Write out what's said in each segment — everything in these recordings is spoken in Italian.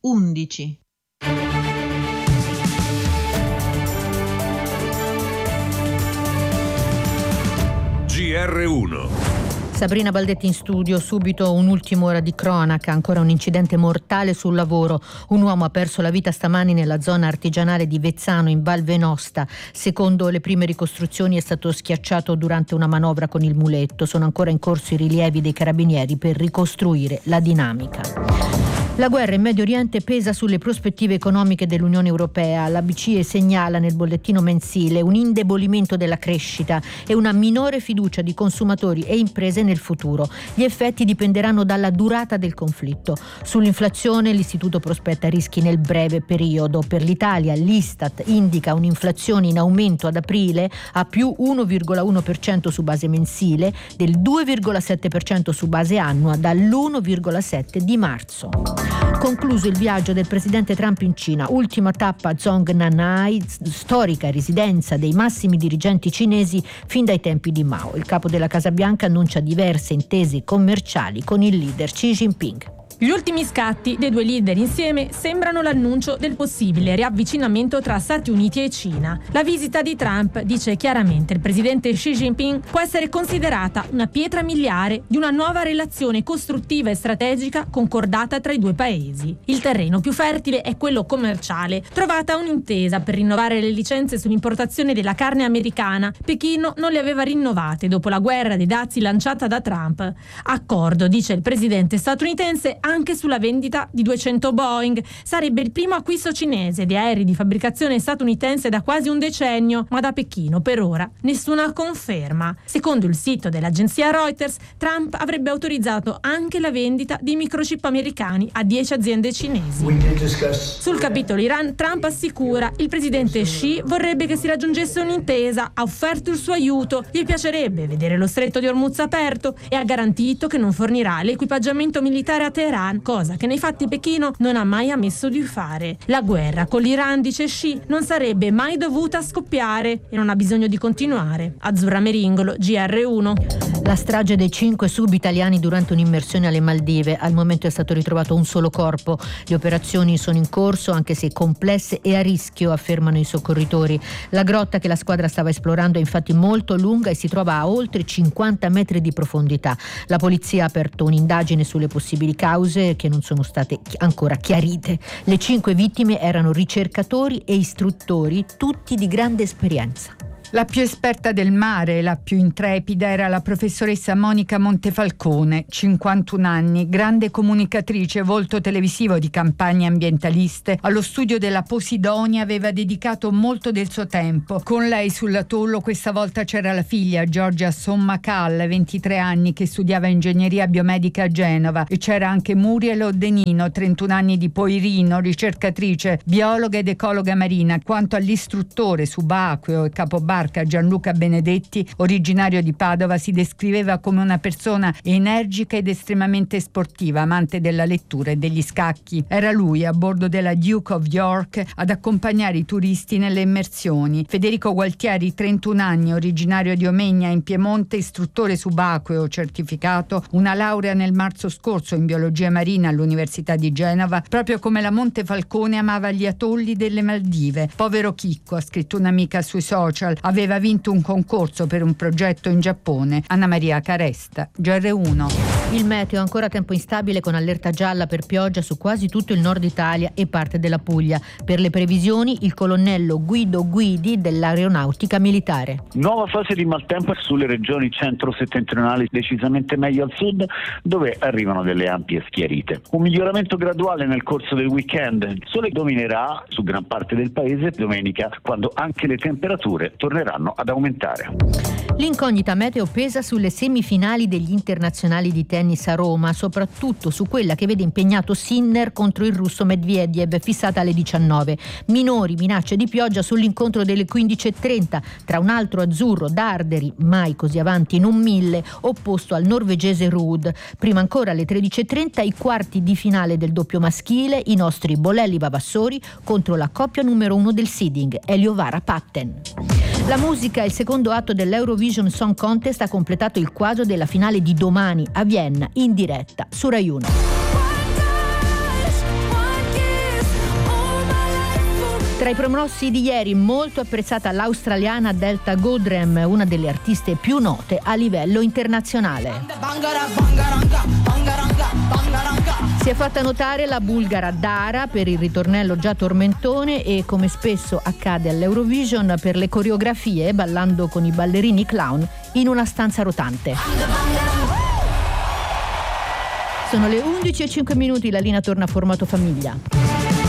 11. GR1. Sabrina Baldetti in studio. Subito un'ultima ora di cronaca. Ancora un incidente mortale sul lavoro. Un uomo ha perso la vita stamani nella zona artigianale di Vezzano in Val Venosta. Secondo le prime ricostruzioni è stato schiacciato durante una manovra con il muletto. Sono ancora in corso i rilievi dei carabinieri per ricostruire la dinamica. La guerra in Medio Oriente pesa sulle prospettive economiche dell'Unione Europea. La BCE segnala nel bollettino mensile un indebolimento della crescita e una minore fiducia di consumatori e imprese nel futuro. Gli effetti dipenderanno dalla durata del conflitto. Sull'inflazione l'istituto prospetta rischi nel breve periodo. Per l'Italia l'Istat indica un'inflazione in aumento ad aprile a più 1,1% su base mensile, del 2,7% su base annua dall'1,7% di marzo. Concluso il viaggio del presidente Trump in Cina, ultima tappa a Zhongnanhai, storica residenza dei massimi dirigenti cinesi fin dai tempi di Mao. Il capo della Casa Bianca annuncia diverse intese commerciali con il leader Xi Jinping. Gli ultimi scatti dei due leader insieme sembrano l'annuncio del possibile riavvicinamento tra Stati Uniti e Cina. La visita di Trump, dice chiaramente il presidente Xi Jinping, può essere considerata una pietra miliare di una nuova relazione costruttiva e strategica concordata tra i due paesi. Il terreno più fertile è quello commerciale. Trovata un'intesa per rinnovare le licenze sull'importazione della carne americana, Pechino non le aveva rinnovate dopo la guerra dei dazi lanciata da Trump. Accordo, dice il presidente statunitense, anche sulla vendita di 200 Boeing. Sarebbe il primo acquisto cinese di aerei di fabbricazione statunitense da quasi un decennio, ma da Pechino per ora nessuna conferma. Secondo il sito dell'agenzia Reuters, Trump avrebbe autorizzato anche la vendita di microchip americani a 10 aziende cinesi. Sul capitolo Iran, Trump assicura il presidente Xi vorrebbe che si raggiungesse un'intesa, ha offerto il suo aiuto, gli piacerebbe vedere lo stretto di Hormuz aperto e ha garantito che non fornirà l'equipaggiamento militare a Teheran, cosa che nei fatti Pechino non ha mai ammesso di fare. La guerra con l'Iran, dice Xi, non sarebbe mai dovuta scoppiare e non ha bisogno di continuare. Azzurra Meringolo, GR1. La strage dei 5 sub-italiani durante un'immersione alle Maldive. Al momento è stato ritrovato un solo corpo. Le operazioni sono in corso, anche se complesse e a rischio, affermano i soccorritori. La grotta che la squadra stava esplorando è infatti molto lunga e si trova a oltre 50 metri di profondità. La polizia ha aperto un'indagine sulle possibili cause che non sono state ancora chiarite. Le 5 vittime erano ricercatori e istruttori, tutti di grande esperienza. La più esperta del mare e la più intrepida era la professoressa Monica Montefalcone, 51 anni, grande comunicatrice, volto televisivo di campagne ambientaliste. Allo studio della Posidonia aveva dedicato molto del suo tempo. Con lei sull'atollo questa volta c'era la figlia, Giorgia Sommacal, 23 anni, che studiava ingegneria biomedica a Genova, e c'era anche Muriel Oddenino, 31 anni, di Poirino, ricercatrice, biologa ed ecologa marina. Quanto all'istruttore subacqueo e capobarca Gianluca Benedetti, originario di Padova, si descriveva come una persona energica ed estremamente sportiva, amante della lettura e degli scacchi. Era lui, a bordo della Duke of York, ad accompagnare i turisti nelle immersioni. Federico Gualtieri, 31 anni, originario di Omegna in Piemonte, istruttore subacqueo certificato, una laurea nel marzo scorso in biologia marina all'Università di Genova. Proprio come la Montefalcone amava gli atolli delle Maldive. Povero Chicco, ha scritto un'amica sui social, aveva vinto un concorso per un progetto in Giappone. Anna Maria Caresta, GR1. Il meteo, ancora tempo instabile con allerta gialla per pioggia su quasi tutto il nord Italia e parte della Puglia. Per le previsioni il colonnello Guido Guidi dell'Aeronautica Militare. Nuova fase di maltempo sulle regioni centro-settentrionali, decisamente meglio al sud, dove arrivano delle ampie schiarite. Un miglioramento graduale nel corso del weekend. Il sole dominerà su gran parte del paese domenica, quando anche le temperature torneranno ad aumentare. L'incognita meteo pesa sulle semifinali degli internazionali di tennis a Roma, soprattutto su quella che vede impegnato Sinner contro il russo Medvedev, fissata alle 19. Minori minacce di pioggia sull'incontro delle 15:30 tra un altro azzurro, Darderi, mai così avanti in un 1000, opposto al norvegese Ruud. Prima ancora alle 13:30 i quarti di finale del doppio maschile, i nostri Bolelli Vavassori contro la coppia numero 1 del seeding, Elio Vara Patten. La musica, il secondo atto dell'Eurovision Song Contest, ha completato il quadro della finale di domani a Vienna, in diretta su Rai 1. Tra i promossi di ieri, molto apprezzata l'australiana Delta Goodrem, una delle artiste più note a livello internazionale. Si è fatta notare la bulgara Dara per il ritornello già tormentone e, come spesso accade all'Eurovision, per le coreografie ballando con i ballerini clown in una stanza rotante. Sono le 11:05, la linea torna a formato famiglia.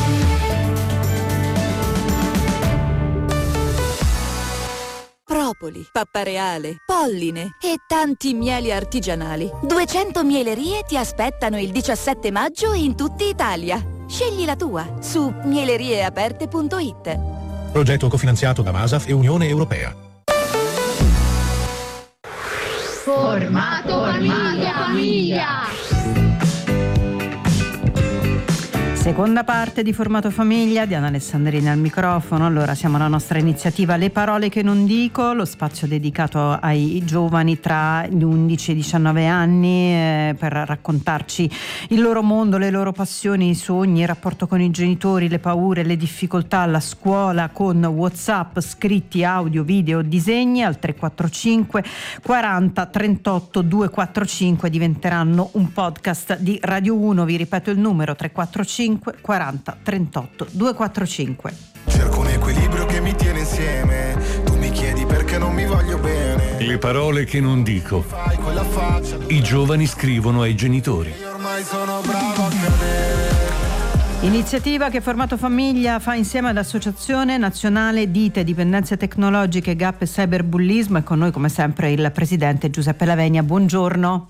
Propoli, pappareale, polline e tanti mieli artigianali. 200 mielerie ti aspettano il 17 maggio in tutta Italia. Scegli la tua su mielerieaperte.it. Progetto cofinanziato da Masaf e Unione Europea. Formato famiglia. Seconda parte di Formato Famiglia, Diana Alessandrini al microfono. Allora, siamo alla nostra iniziativa Le parole che non dico, lo spazio dedicato ai giovani tra gli 11 e i 19 anni per raccontarci il loro mondo, le loro passioni, i sogni, il rapporto con i genitori, le paure, le difficoltà alla scuola, con WhatsApp, scritti, audio, video, disegni al 345 40 38 245. Diventeranno un podcast di Radio 1. Vi ripeto il numero: 345 40 38 245. Cerco un equilibrio che mi tiene insieme. Tu mi chiedi perché non mi voglio bene. Le parole che non dico. I giovani scrivono ai genitori. Io ormai sono bravo a cadere. Iniziativa che Formato Famiglia fa insieme all'Associazione Nazionale Dite, Dipendenze Tecnologiche, GAP e Cyberbullismo. E con noi come sempre il presidente Giuseppe Lavenia. Buongiorno.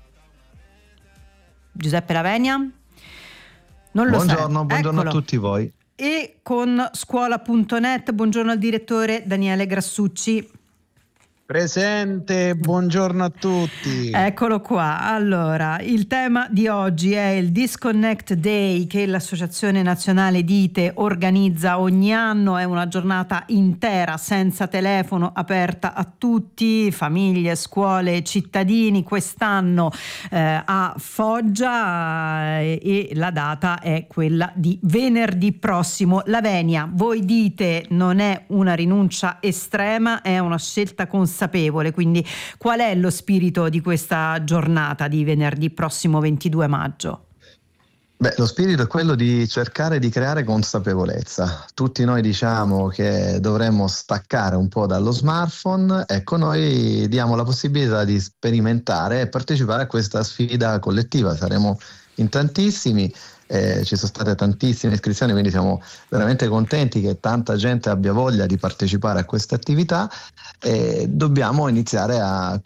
Giuseppe Lavenia? Non lo buongiorno, buongiorno Eccolo. A tutti voi. E con scuola.net, buongiorno al direttore Daniele Grassucci. Presente, buongiorno a tutti. Eccolo qua. Allora, il tema di oggi è il Disconnect Day che l'Associazione Nazionale Dite organizza ogni anno. È una giornata intera senza telefono, aperta a tutti, famiglie, scuole, cittadini. Quest'anno a Foggia e la data è quella di venerdì prossimo. Lavenia, voi dite non è una rinuncia estrema, è una scelta consapevole. Quindi qual è lo spirito di questa giornata di venerdì prossimo 22 maggio? Beh, lo spirito è quello di cercare di creare consapevolezza. Tutti noi diciamo che dovremmo staccare un po' dallo smartphone, ecco, noi diamo la possibilità di sperimentare e partecipare a questa sfida collettiva. Saremo in tantissimi. Ci sono state tantissime iscrizioni, quindi siamo veramente contenti che tanta gente abbia voglia di partecipare a questa attività e dobbiamo iniziare a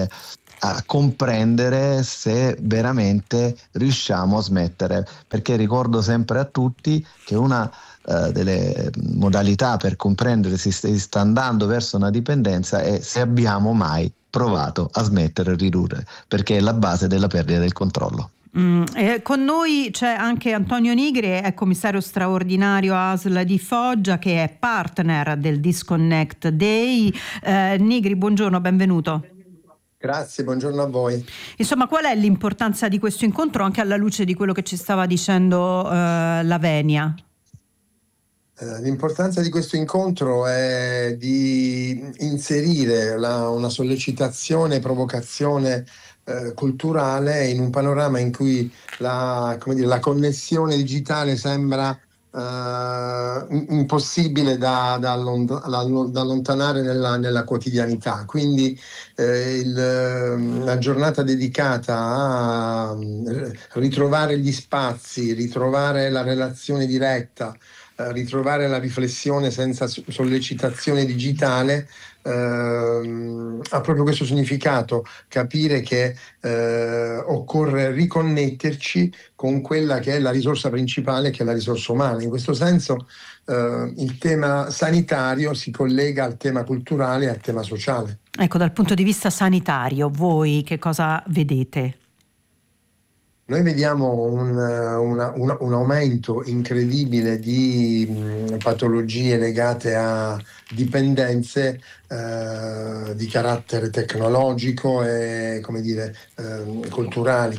comprendere se veramente riusciamo a smettere, perché ricordo sempre a tutti che una delle modalità per comprendere se si sta andando verso una dipendenza è se abbiamo mai provato a smettere e ridurre, perché è la base della perdita del controllo. Con noi c'è anche Antonio Nigri, è commissario straordinario ASL di Foggia, che è partner del Disconnect Day. Nigri, buongiorno, benvenuto. Grazie, buongiorno a voi. Insomma, qual è l'importanza di questo incontro anche alla luce di quello che ci stava dicendo Lavenia? L'importanza di questo incontro è di inserire una sollecitazione, provocazione culturale in un panorama in cui la connessione digitale sembra impossibile da allontanare nella quotidianità. Quindi la giornata dedicata a ritrovare gli spazi, ritrovare la relazione diretta, ritrovare la riflessione senza sollecitazione digitale ha proprio questo significato: capire che occorre riconnetterci con quella che è la risorsa principale, che è la risorsa umana. In questo senso il tema sanitario si collega al tema culturale e al tema sociale. Ecco, dal punto di vista sanitario, voi che cosa vedete? Noi vediamo un aumento incredibile di patologie legate a dipendenze di carattere tecnologico e culturali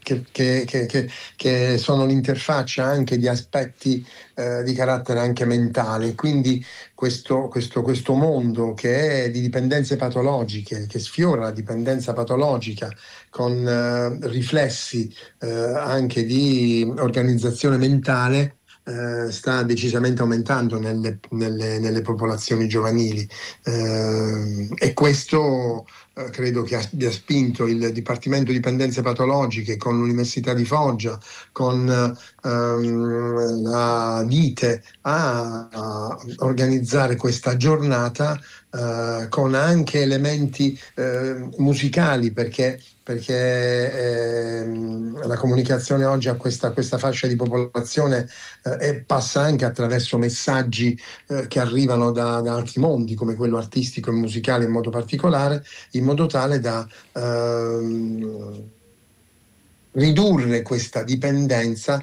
che sono l'interfaccia anche di aspetti di carattere anche mentale. Quindi questo mondo che è di dipendenze patologiche, che sfiora la dipendenza patologica con riflessi anche di organizzazione mentale, sta decisamente aumentando nelle popolazioni giovanili, e questo credo che abbia spinto il Dipartimento di Dipendenze Patologiche con l'Università di Foggia, con la DITE a organizzare questa giornata con anche elementi musicali, perché la comunicazione oggi a questa fascia di popolazione passa anche attraverso messaggi che arrivano da altri mondi, come quello artistico e musicale in modo particolare, in modo tale da ridurre questa dipendenza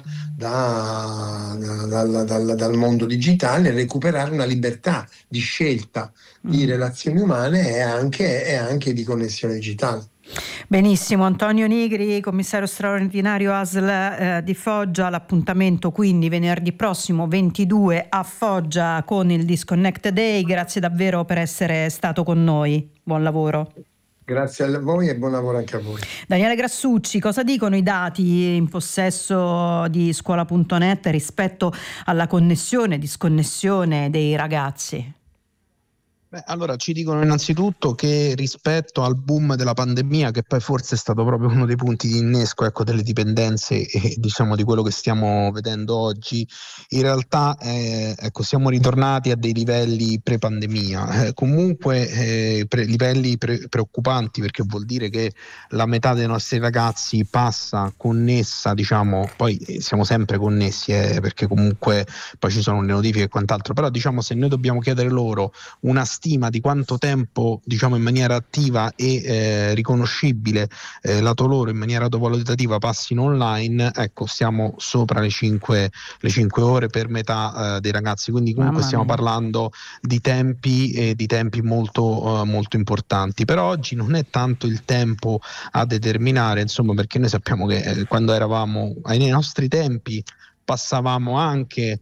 dal mondo digitale e recuperare una libertà di scelta di relazioni umane e anche di connessione digitale. Benissimo, Antonio Nigri, commissario straordinario ASL di Foggia. L'appuntamento quindi venerdì prossimo 22 a Foggia con il Disconnect Day. Grazie davvero per essere stato con noi, buon lavoro. Grazie a voi e buon lavoro anche a voi. Daniele Grassucci, cosa dicono i dati in possesso di scuola.net rispetto alla connessione, disconnessione dei ragazzi? Allora ci dicono innanzitutto che rispetto al boom della pandemia, che poi forse è stato proprio uno dei punti di innesco, delle dipendenze e diciamo di quello che stiamo vedendo oggi, in realtà siamo ritornati a dei livelli pre-pandemia, comunque livelli preoccupanti, perché vuol dire che la metà dei nostri ragazzi passa connessa, diciamo, poi siamo sempre connessi perché comunque poi ci sono le notifiche e quant'altro, però diciamo se noi dobbiamo chiedere loro una stima di quanto tempo, diciamo in maniera attiva e riconoscibile lato loro in maniera autovalutativa passino online, siamo sopra le 5 ore per metà dei ragazzi, quindi comunque stiamo parlando di tempi molto molto importanti. Però oggi non è tanto il tempo a determinare, insomma, perché noi sappiamo che quando eravamo ai nostri tempi passavamo anche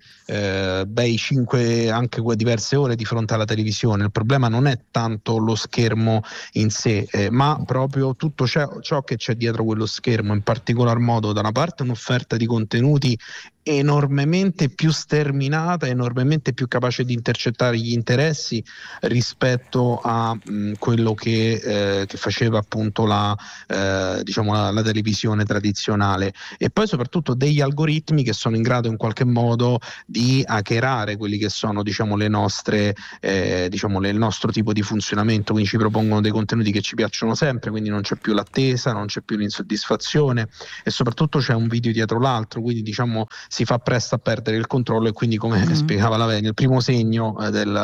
5 anche diverse ore di fronte alla televisione. Il problema non è tanto lo schermo in sé, ma proprio tutto ciò che c'è dietro quello schermo, in particolar modo da una parte un'offerta di contenuti enormemente più sterminata, enormemente più capace di intercettare gli interessi rispetto a quello che faceva appunto la televisione tradizionale, e poi soprattutto degli algoritmi che sono in grado in qualche modo di hackerare quelli che sono, diciamo, le nostre il nostro tipo di funzionamento. Quindi ci propongono dei contenuti che ci piacciono sempre, quindi non c'è più l'attesa, non c'è più l'insoddisfazione e soportutto c'è un video dietro l'altro, quindi diciamo si fa presto a perdere il controllo, e quindi, come spiegava la Venia, il primo segno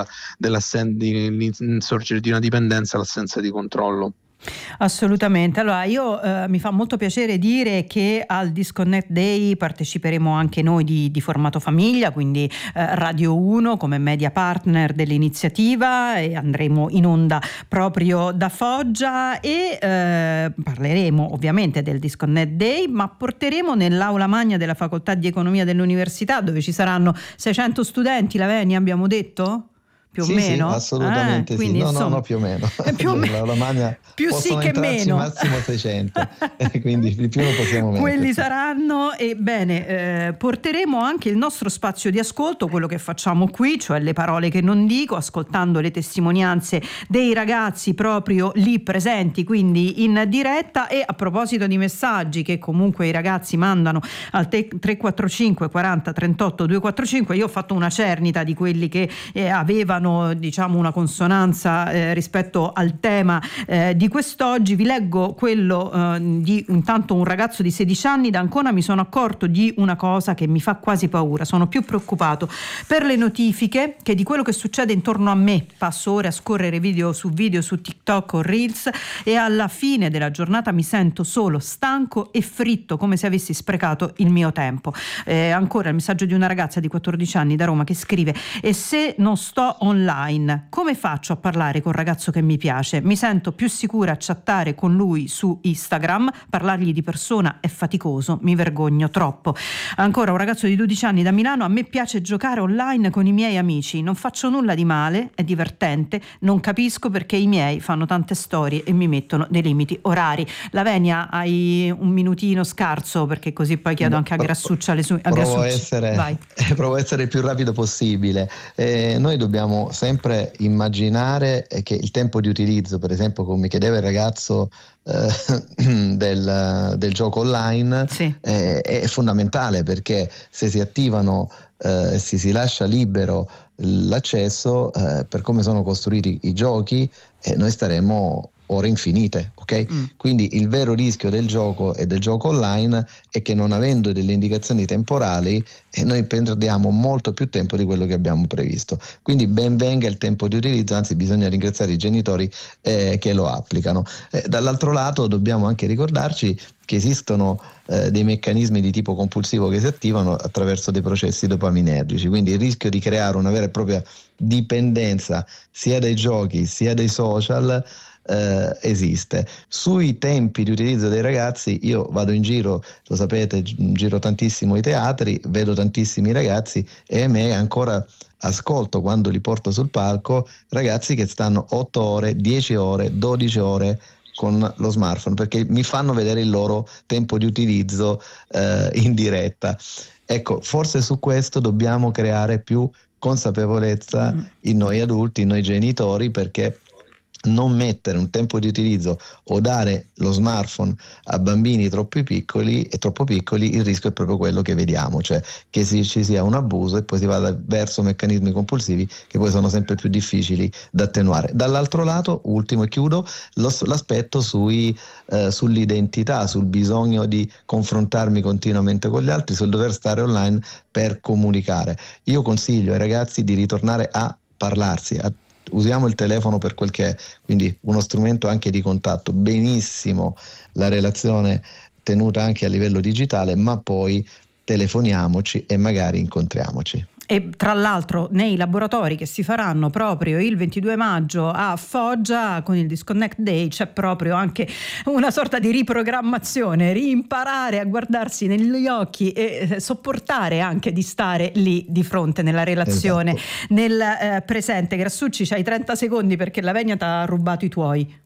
dell'insorgere di una dipendenza è l'assenza di controllo. Assolutamente. Allora io mi fa molto piacere dire che al Disconnect Day parteciperemo anche noi di Formato Famiglia, quindi Radio 1 come media partner dell'iniziativa, e andremo in onda proprio da Foggia e parleremo ovviamente del Disconnect Day, ma porteremo nell'aula magna della Facoltà di Economia dell'università, dove ci saranno 600 studenti, la Venia, abbiamo detto? Più o meno? Sì, assolutamente sì. No, più o meno. La Magna più sì che meno. Massimo 600, quindi di più non possiamo mettere. Quelli saranno, e bene, porteremo anche il nostro spazio di ascolto, quello che facciamo qui, cioè le parole che non dico, ascoltando le testimonianze dei ragazzi proprio lì presenti, quindi in diretta. E a proposito di messaggi che comunque i ragazzi mandano al 345 40 38 245, io ho fatto una cernita di quelli che avevano diciamo una consonanza rispetto al tema di quest'oggi. Vi leggo quello di intanto un ragazzo di 16 anni: da Ancona mi sono accorto di una cosa che mi fa quasi paura, sono più preoccupato per le notifiche che di quello che succede intorno a me. Passo ore a scorrere video su TikTok o Reels e alla fine della giornata mi sento solo, stanco e fritto, come se avessi sprecato il mio tempo. Ancora il messaggio di una ragazza di 14 anni da Roma che scrive: e se non sto online. Come faccio a parlare col ragazzo che mi piace? Mi sento più sicura a chattare con lui su Instagram, parlargli di persona è faticoso, mi vergogno troppo. Ancora un ragazzo di 12 anni da Milano: a me piace giocare online con i miei amici, non faccio nulla di male, è divertente, non capisco perché i miei fanno tante storie e mi mettono dei limiti orari. Lavenia, hai un minutino scarso, perché così poi chiedo anche a Grassuccia le sue. Provo a essere il più rapido possibile. Noi dobbiamo sempre immaginare che il tempo di utilizzo, per esempio come chiedeva il ragazzo del gioco online, sì, è fondamentale, perché se si attivano, si lascia libero l'accesso, per come sono costruiti i giochi, noi staremo ore infinite, ok? Quindi il vero rischio del gioco e del gioco online è che, non avendo delle indicazioni temporali, noi perdiamo molto più tempo di quello che abbiamo previsto. Quindi ben venga il tempo di utilizzo, anzi bisogna ringraziare i genitori che lo applicano. Dall'altro lato dobbiamo anche ricordarci che esistono dei meccanismi di tipo compulsivo che si attivano attraverso dei processi dopaminergici, quindi il rischio di creare una vera e propria dipendenza sia dai giochi sia dai social esiste. Sui tempi di utilizzo dei ragazzi, io vado in giro, lo sapete, giro tantissimo i teatri, vedo tantissimi ragazzi e a me ancora ascolto, quando li porto sul palco, ragazzi che stanno 8 ore, 10 ore, 12 ore con lo smartphone, perché mi fanno vedere il loro tempo di utilizzo in diretta. Ecco, forse su questo dobbiamo creare più consapevolezza in noi adulti, in noi genitori, perché non mettere un tempo di utilizzo o dare lo smartphone a bambini troppo piccoli, il rischio è proprio quello che vediamo, cioè che ci sia un abuso e poi si vada verso meccanismi compulsivi che poi sono sempre più difficili da attenuare. Dall'altro lato, ultimo e chiudo, l'aspetto sull'identità, sul bisogno di confrontarmi continuamente con gli altri, sul dover stare online per comunicare. Io consiglio ai ragazzi di ritornare a parlarsi, usiamo il telefono per quel che è, quindi uno strumento anche di contatto, benissimo la relazione tenuta anche a livello digitale, ma poi telefoniamoci e magari incontriamoci. E tra l'altro nei laboratori che si faranno proprio il 22 maggio a Foggia con il Disconnect Day c'è proprio anche una sorta di riprogrammazione, rimparare a guardarsi negli occhi e sopportare anche di stare lì di fronte nella relazione, esatto, nel presente. Grassucci, c'hai 30 secondi perché Lavenia ti ha rubato i tuoi.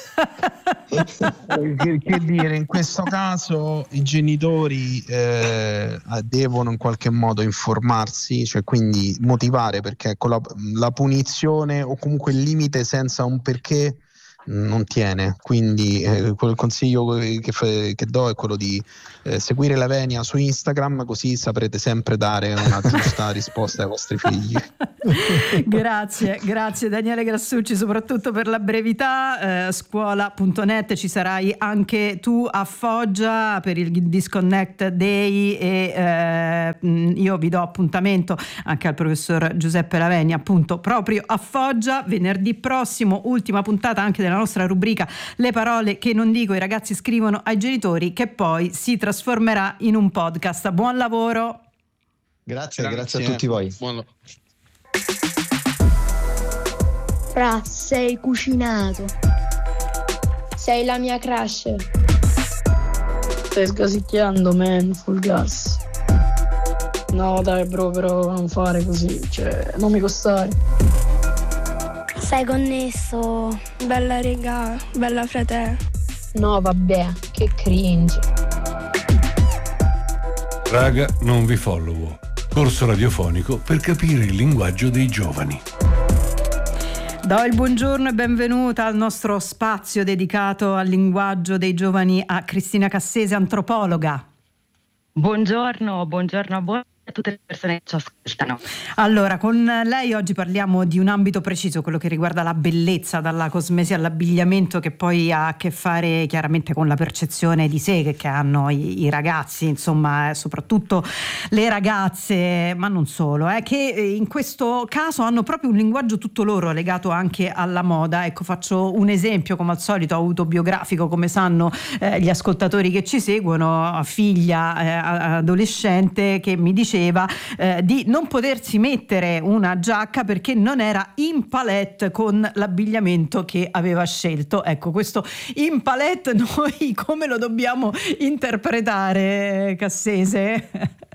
Che dire, in questo caso i genitori devono in qualche modo informarsi, cioè quindi motivare, perché con la punizione o comunque il limite senza un perché non tiene. Quindi quel consiglio che do è quello di seguire Lavenia su Instagram, così saprete sempre dare una giusta risposta ai vostri figli. Grazie Daniele Grassucci, soprattutto per la brevità. Scuola.net, ci sarai anche tu a Foggia per il Disconnect Day e io vi do appuntamento anche al professor Giuseppe Lavenia, appunto proprio a Foggia venerdì prossimo, ultima puntata anche della nostra rubrica Le parole che non dico, i ragazzi scrivono ai genitori, che poi si trasformerà in un podcast. Buon lavoro. Grazie a tutti voi. Fra, sei cucinato. Sei la mia crush. Stai sgasicchiando, man, full gas. No dai bro, però non fare così, cioè non mi costare. Sei connesso. Bella regà, bella frate. No vabbè, che cringe. Raga, non vi followo. Corso radiofonico per capire il linguaggio dei giovani. Do il buongiorno e benvenuta al nostro spazio dedicato al linguaggio dei giovani a Cristina Cassese, antropologa. Buongiorno a voi. a tutte le persone che ci ascoltano. Allora, con lei oggi parliamo di un ambito preciso, quello che riguarda la bellezza, dalla cosmesi all'abbigliamento, che poi ha a che fare chiaramente con la percezione di sé che hanno i ragazzi, insomma, soprattutto le ragazze, ma non solo, che in questo caso hanno proprio un linguaggio tutto loro legato anche alla moda. Ecco, faccio un esempio, come al solito autobiografico, come sanno gli ascoltatori che ci seguono, figlia adolescente, che mi diceva diceva di non potersi mettere una giacca perché non era in palette con l'abbigliamento che aveva scelto. Ecco, questo in palette noi come lo dobbiamo interpretare, Cassese?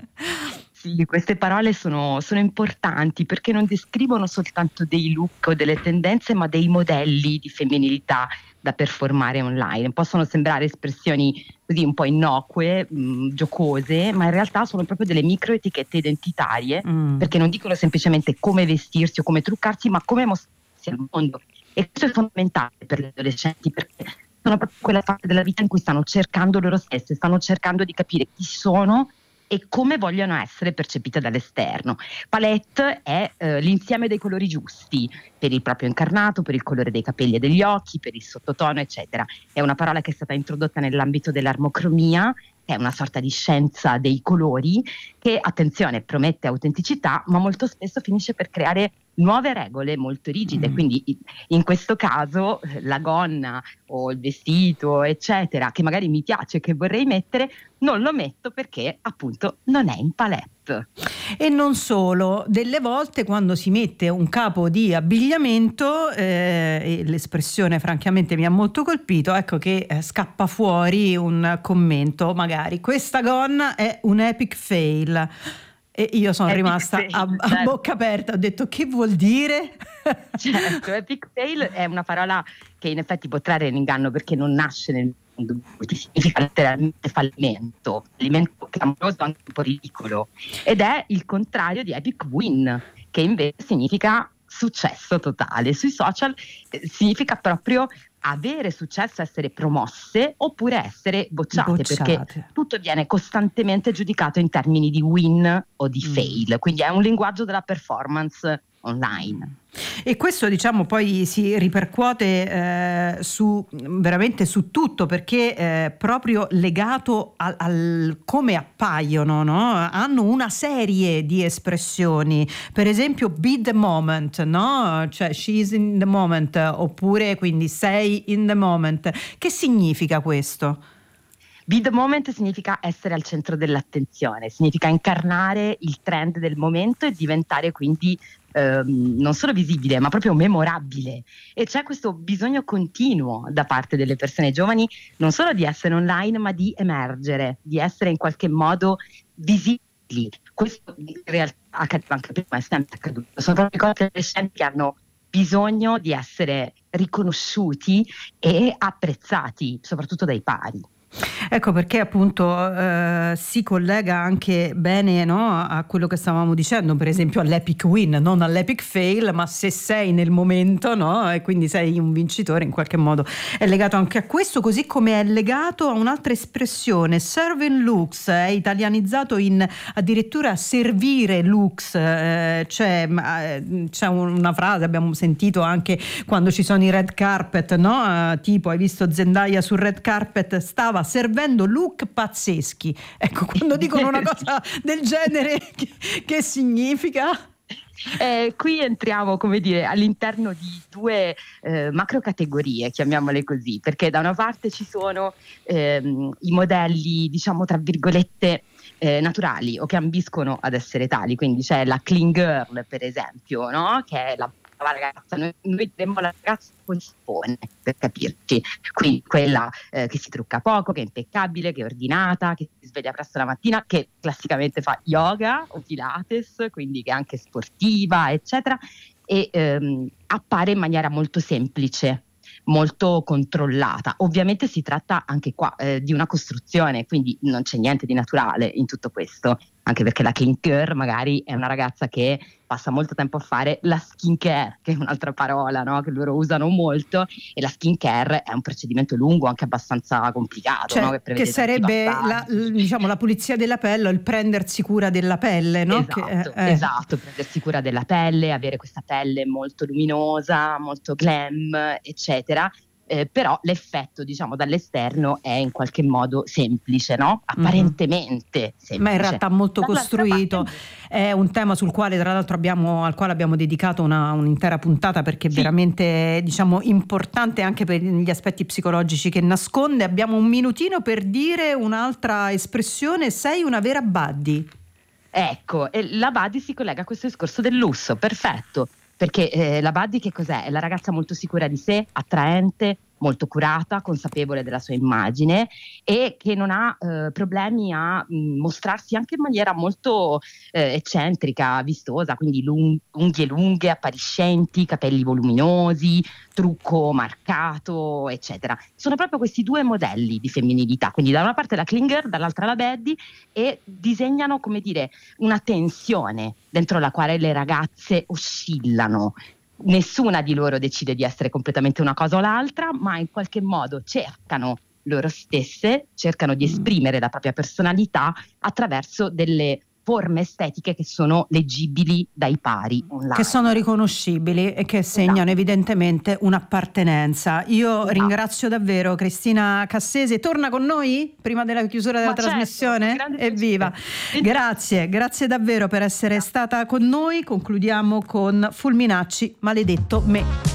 Sì, queste parole sono importanti perché non descrivono soltanto dei look o delle tendenze, ma dei modelli di femminilità da performare online. Possono sembrare espressioni così un po' innocue, giocose, ma in realtà sono proprio delle microetichette identitarie, perché non dicono semplicemente come vestirsi o come truccarsi, ma come mostrarsi al mondo. E questo è fondamentale per le adolescenti, perché sono proprio quella fase della vita in cui stanno cercando loro stesse, stanno cercando di capire chi sono e come vogliono essere percepite dall'esterno. Palette è l'insieme dei colori giusti per il proprio incarnato, per il colore dei capelli e degli occhi, per il sottotono, eccetera. È una parola che è stata introdotta nell'ambito dell'armocromia, che è una sorta di scienza dei colori che, attenzione, promette autenticità, ma molto spesso finisce per creare nuove regole molto rigide. Quindi in questo caso la gonna o il vestito, eccetera, che magari mi piace, che vorrei mettere, non lo metto perché appunto non è in palette. E non solo, delle volte quando si mette un capo di abbigliamento, e l'espressione francamente mi ha molto colpito, ecco che scappa fuori un commento, magari: questa gonna è un epic fail. E io sono rimasta a bocca aperta, ho detto: che vuol dire? Certo, epic fail è una parola che in effetti può trarre in inganno perché non nasce nel mondo, che significa letteralmente fallimento clamoroso, anche un po' ridicolo, ed è il contrario di epic win, che invece significa successo totale. Sui social significa proprio avere successo, essere promosse oppure essere bocciate, perché tutto viene costantemente giudicato in termini di win o di fail, quindi è un linguaggio della performance online. E questo, diciamo, poi si ripercuote veramente su tutto, perché proprio legato al come appaiono, no? Hanno una serie di espressioni, per esempio be the moment, no? Cioè she's in the moment, oppure quindi sei in the moment. Che significa questo? Be the moment significa essere al centro dell'attenzione, significa incarnare il trend del momento e diventare quindi non solo visibile ma proprio memorabile. E c'è questo bisogno continuo da parte delle persone giovani non solo di essere online ma di emergere, di essere in qualche modo visibili. Questo in realtà accade anche prima, è sempre accaduto. Sono proprio cose adolescenti che hanno bisogno di essere riconosciuti e apprezzati, soprattutto dai pari. Ecco perché appunto si collega anche bene, no, a quello che stavamo dicendo, per esempio all'epic win, non all'epic fail, ma se sei nel momento, no, e quindi sei un vincitore, in qualche modo è legato anche a questo, così come è legato a un'altra espressione, serving looks, è italianizzato in addirittura servire looks. C'è una frase, abbiamo sentito anche quando ci sono i red carpet, no, tipo hai visto Zendaya sul red carpet, stava servendo look pazzeschi. Ecco, quando dicono una cosa del genere, che significa? Qui entriamo, come dire, all'interno di due macro categorie, chiamiamole così, perché da una parte ci sono i modelli, diciamo tra virgolette, naturali o che ambiscono ad essere tali, quindi c'è la clean girl, per esempio, no? Che è la ragazza, noi vedremo la ragazza come si pone, per capirci, quindi quella che si trucca poco, che è impeccabile, che è ordinata, che si sveglia presto la mattina, che classicamente fa yoga o pilates, quindi che è anche sportiva, eccetera, e appare in maniera molto semplice, molto controllata. Ovviamente si tratta anche qua di una costruzione, quindi non c'è niente di naturale in tutto questo, anche perché la clean girl magari è una ragazza che passa molto tempo a fare la skincare, che è un'altra parola, no? Che loro usano molto, e la skincare è un procedimento lungo, anche abbastanza complicato, cioè, no? che sarebbe la pulizia della pelle, il prendersi cura della pelle, no? Esatto, prendersi cura della pelle, avere questa pelle molto luminosa, molto glam, eccetera. Però l'effetto, diciamo, dall'esterno è in qualche modo semplice, no? Apparentemente semplice, ma in realtà molto costruito. È un tema sul quale tra l'altro al quale abbiamo dedicato un'intera puntata, perché è veramente, diciamo, importante anche per gli aspetti psicologici che nasconde. Abbiamo un minutino per dire un'altra espressione: sei una vera buddy. Ecco, e la Buddy si collega a questo discorso del lusso, perfetto, perché la Buddy che cos'è? È la ragazza molto sicura di sé, attraente, molto curata, consapevole della sua immagine e che non ha problemi a mostrarsi anche in maniera molto eccentrica, vistosa, quindi unghie lunghe, appariscenti, capelli voluminosi, trucco marcato, eccetera. Sono proprio questi due modelli di femminilità, quindi da una parte la Klinger, dall'altra la Buddy, e disegnano, come dire, una tensione dentro la quale le ragazze oscillano. Nessuna di loro decide di essere completamente una cosa o l'altra, ma in qualche modo cercano loro stesse, cercano di esprimere la propria personalità attraverso delle forme estetiche che sono leggibili dai pari online. Che sono riconoscibili e che segnano evidentemente un'appartenenza. Io ringrazio davvero Cristina Cassese. Torna con noi prima della chiusura della trasmissione? Evviva! Grazie davvero per essere stata con noi. Concludiamo con Fulminacci, Maledetto me.